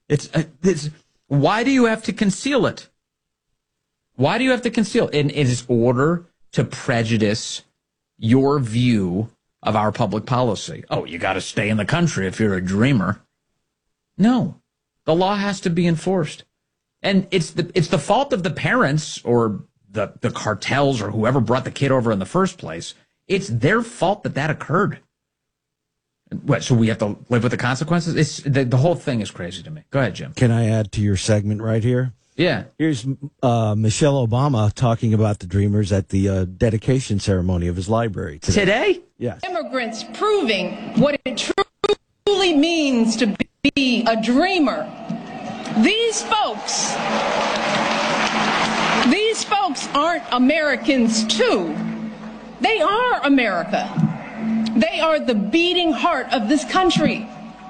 It's why do you have to conceal it? Why do you have to conceal it? It is order to prejudice your view of our public policy. Oh, you got to stay in the country if you're a dreamer. No, the law has to be enforced. And it's the fault of the parents or the cartels or whoever brought the kid over in the first place. It's their fault that occurred. What, so we have to live with the consequences? It's the whole thing is crazy to me. Go ahead, Jim. Can I add to your segment right here? Yeah. Here's Michelle Obama talking about the Dreamers at the dedication ceremony of his library today. Yes. Immigrants proving what it truly means to be a dreamer. These folks aren't Americans too. They are America. They are the beating heart of this country.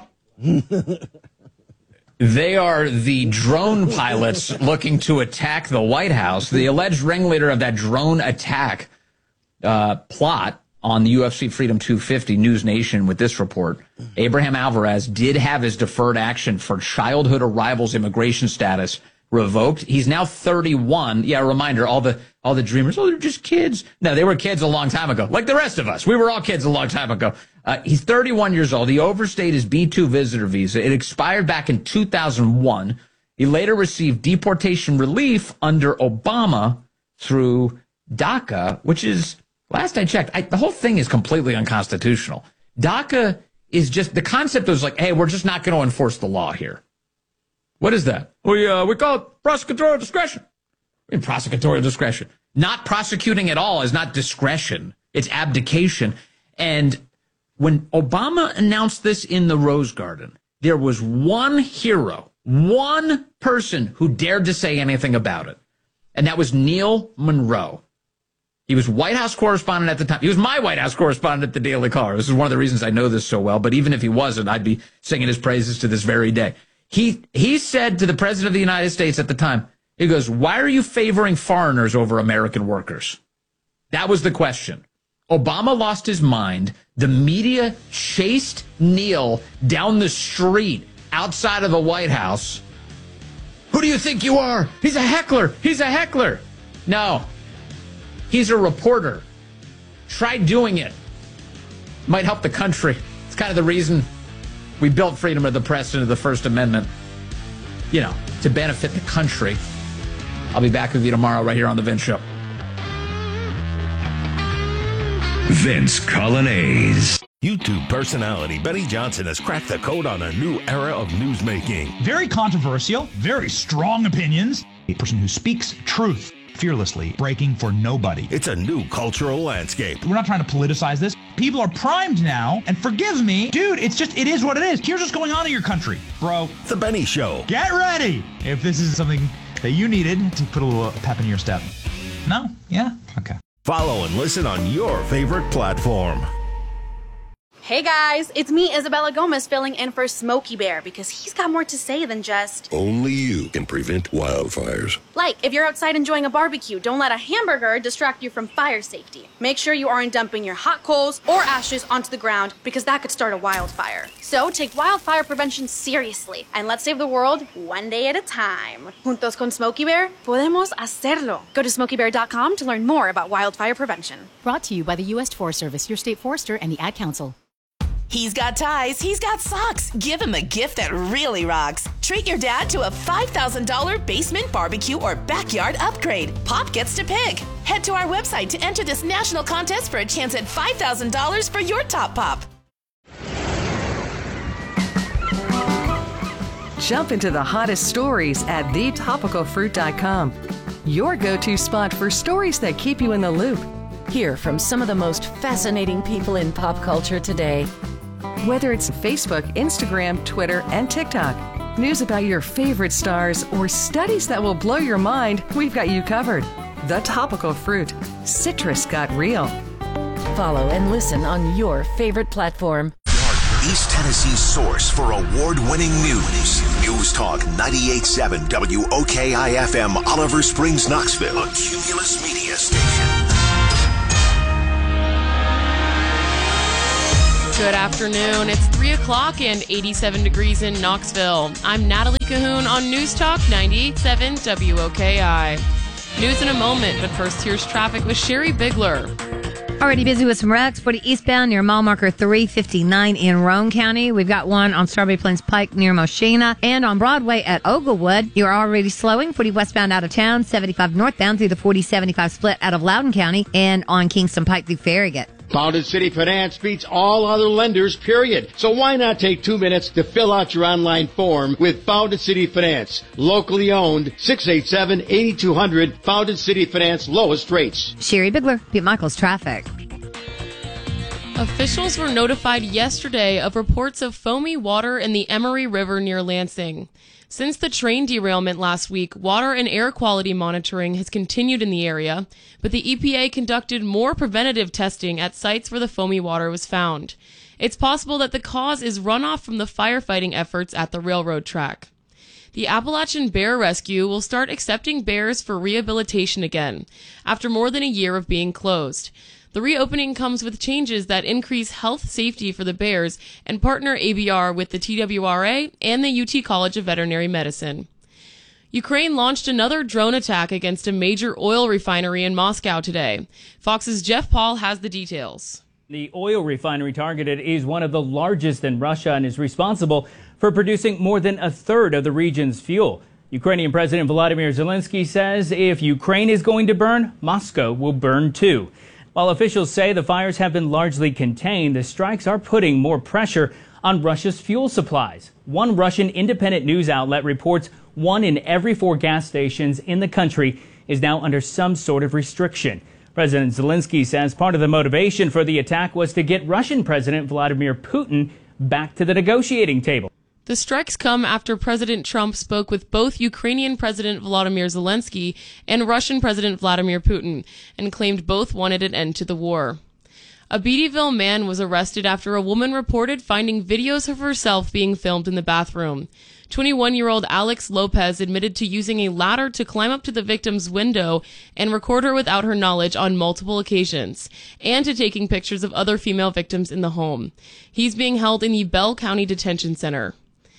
They are the drone pilots looking to attack the White House. The alleged ringleader of that drone attack plot on the UFC Freedom 250 News Nation with this report. Abraham Alvarez did have his deferred action for childhood arrivals immigration status revoked. He's now 31. Yeah, a reminder, all the dreamers, oh, they're just kids. No, they were kids a long time ago, like the rest of us. We were all kids a long time ago. He's 31 years old. He overstayed his B-2 visitor visa. It expired back in 2001. He later received deportation relief under Obama through DACA, which is, last I checked, the whole thing is completely unconstitutional. DACA is just, the concept was like, hey, we're just not going to enforce the law here. What is that? We call it prosecutorial discretion. In prosecutorial discretion. Not prosecuting at all is not discretion. It's abdication. And when Obama announced this in the Rose Garden, there was one hero, one person who dared to say anything about it. And that was Neil Monroe. He was White House correspondent at the time. He was my White House correspondent at the Daily Caller. This is one of the reasons I know this so well. But even if he wasn't, I'd be singing his praises to this very day. He said to the President of the United States at the time, he goes, why are you favoring foreigners over American workers? That was the question. Obama lost his mind. The media chased Neil down the street outside of the White House. Who do you think you are? He's a heckler. He's a heckler. No, he's a reporter. Try doing it. Might help the country. It's kind of the reason we built freedom of the press into the First Amendment, you know, to benefit the country. I'll be back with you tomorrow right here on The Vince Show. Vince Colonnese. YouTube personality Benny Johnson has cracked the code on a new era of newsmaking. Very controversial, very strong opinions. A person who speaks truth fearlessly, breaking for nobody. It's a new cultural landscape. We're not trying to politicize this. People are primed now, and forgive me, dude, it is what it is. Here's what's going on in your country, bro. The Benny Show. Get ready if this is something that you needed to put a little pep in your step. No? Yeah? Okay. Follow and listen on your favorite platform. Hey guys, it's me, Isabella Gomez, filling in for Smokey Bear because he's got more to say than just... Only you can prevent wildfires. Like, if you're outside enjoying a barbecue, don't let a hamburger distract you from fire safety. Make sure you aren't dumping your hot coals or ashes onto the ground because that could start a wildfire. So take wildfire prevention seriously and let's save the world one day at a time. Juntos con Smokey Bear, podemos hacerlo. Go to smokeybear.com to learn more about wildfire prevention. Brought to you by the U.S. Forest Service, your state forester, and the Ad Council. He's got ties, he's got socks. Give him a gift that really rocks. Treat your dad to a $5,000 basement barbecue or backyard upgrade. Pop gets to pick. Head to our website to enter this national contest for a chance at $5,000 for your top pop. Jump into the hottest stories at thetopicalfruit.com. Your go-to spot for stories that keep you in the loop. Hear from some of the most fascinating people in pop culture today. Whether it's Facebook, Instagram, Twitter, and TikTok, news about your favorite stars, or studies that will blow your mind, we've got you covered. The Topical Fruit. Citrus got real. Follow and listen on your favorite platform. East Tennessee's source for award-winning news. News Talk 98.7 WOKI-FM, Oliver Springs, Knoxville. A Cumulus Media Station. Good afternoon. It's 3 o'clock and 87 degrees in Knoxville. I'm Natalie Cahoon on News Talk 98.7 WOKI. News in a moment, but first here's traffic with Sherry Bigler. Already busy with some wrecks. 40 eastbound near mile marker 359 in Roane County. We've got one on Strawberry Plains Pike near Moshina. And on Broadway at Oglewood, you're already slowing. 40 westbound out of town, 75 northbound through the 40-75 split out of Loudoun County, and on Kingston Pike through Farragut. Founded City Finance beats all other lenders, period. So why not take 2 minutes to fill out your online form with Founded City Finance? Locally owned, 687-8200, Founded City Finance, lowest rates. Sherry Bigler, Pete Michaels, traffic. Officials were notified yesterday of reports of foamy water in the Emery River near Lansing. Since the train derailment last week, water and air quality monitoring has continued in the area, but the EPA conducted more preventative testing at sites where the foamy water was found. It's possible that the cause is runoff from the firefighting efforts at the railroad track. The Appalachian Bear Rescue will start accepting bears for rehabilitation again, after more than a year of being closed. The reopening comes with changes that increase health safety for the bears and partner ABR with the TWRA and the UT College of Veterinary Medicine. Ukraine launched another drone attack against a major oil refinery in Moscow today. Fox's Jeff Paul has the details. The oil refinery targeted is one of the largest in Russia and is responsible for producing more than a third of the region's fuel. Ukrainian President Volodymyr Zelensky says if Ukraine is going to burn, Moscow will burn too. While officials say the fires have been largely contained, the strikes are putting more pressure on Russia's fuel supplies. One Russian independent news outlet reports 1 in every 4 gas stations in the country is now under some sort of restriction. President Zelensky says part of the motivation for the attack was to get Russian President Vladimir Putin back to the negotiating table. The strikes come after President Trump spoke with both Ukrainian President Volodymyr Zelensky and Russian President Vladimir Putin and claimed both wanted an end to the war. A Beattyville man was arrested after a woman reported finding videos of herself being filmed in the bathroom. 21-year-old Alex Lopez admitted to using a ladder to climb up to the victim's window and record her without her knowledge on multiple occasions, and to taking pictures of other female victims in the home. He's being held in the Bell County Detention Center.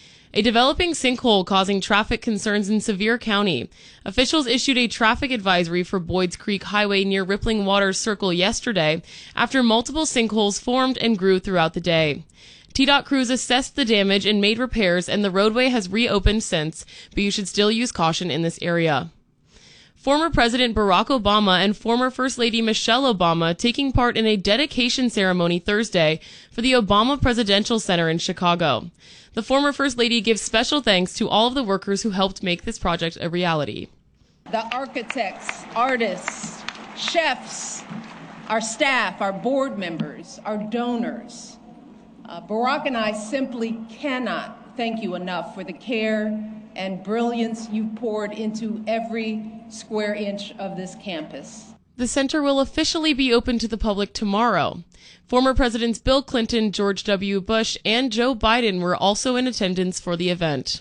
A developing sinkhole causing traffic concerns in Sevier County. Officials issued a traffic advisory for Boyd's Creek Highway near Rippling Waters Circle yesterday after multiple sinkholes formed and grew throughout the day. TDOT crews assessed the damage and made repairs, and the roadway has reopened since, but you should still use caution in this area. Former President Barack Obama and former First Lady Michelle Obama taking part in a dedication ceremony Thursday for the Obama Presidential Center in Chicago. The former First Lady gives special thanks to all of the workers who helped make this project a reality. The architects, artists, chefs, our staff, our board members, our donors. Barack and I simply cannot thank you enough for the care and brilliance you've poured into every square inch of this campus. The center will officially be open to the public tomorrow. Former Presidents Bill Clinton, George W. Bush, and Joe Biden were also in attendance for the event.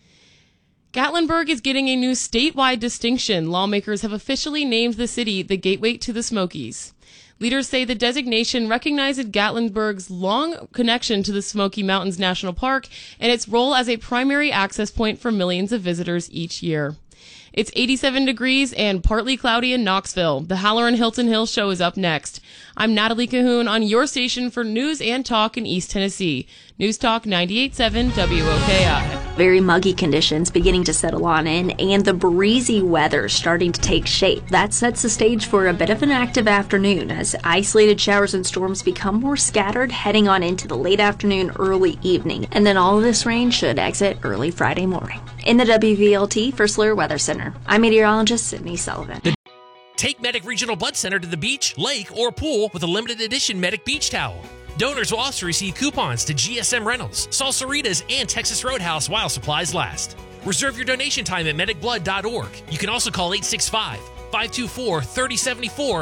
Gatlinburg is getting a new statewide distinction. Lawmakers have officially named the city the Gateway to the Smokies. Leaders say the designation recognizes Gatlinburg's long connection to the Smoky Mountains National Park and its role as a primary access point for millions of visitors each year. It's 87 degrees and partly cloudy in Knoxville. The Halloran Hilton Hill show is up next. I'm Natalie Cahoon on your station for news and talk in East Tennessee. News Talk 98.7 WOKI. Very muggy conditions beginning to settle on in, and the breezy weather starting to take shape. That sets the stage for a bit of an active afternoon as isolated showers and storms become more scattered heading on into the late afternoon, early evening. And then all of this rain should exit early Friday morning. In the WVLT First Alert Weather Center, I'm meteorologist Sydney Sullivan. Take Medic Regional Blood Center to the beach, lake, or pool with a limited edition Medic Beach Towel. Donors will also receive coupons to GSM Rentals, Salsaritas, and Texas Roadhouse while supplies last. Reserve your donation time at medicblood.org. You can also call 865-524-3074 or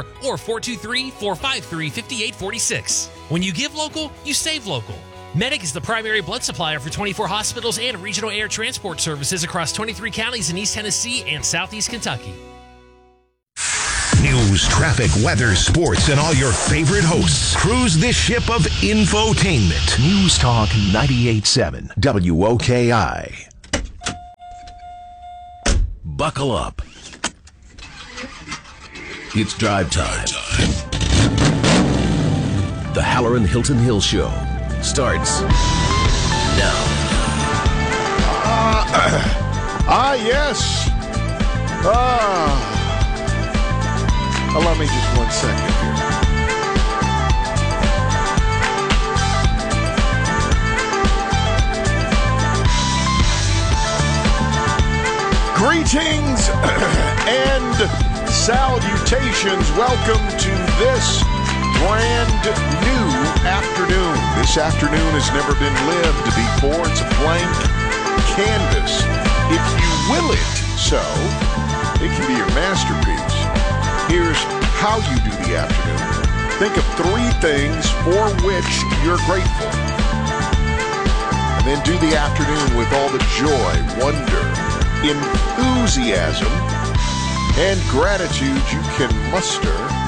423-453-5846. When you give local, you save local. Medic is the primary blood supplier for 24 hospitals and regional air transport services across 23 counties in East Tennessee and Southeast Kentucky. News News, traffic, weather, sports, and all your favorite hosts cruise this ship of infotainment. News Talk 98.7 WOKI. Buckle up. It's drive time. The Halloran Hilton Hill Show starts now. Yes. Allow me just 1 second here. Greetings and salutations. Welcome to this brand new afternoon. This afternoon has never been lived before. It's a blank canvas. If you will it so, it can be your masterpiece. Here's how you do the afternoon. Think of 3 things for which you're grateful. And then do the afternoon with all the joy, wonder, enthusiasm, and gratitude you can muster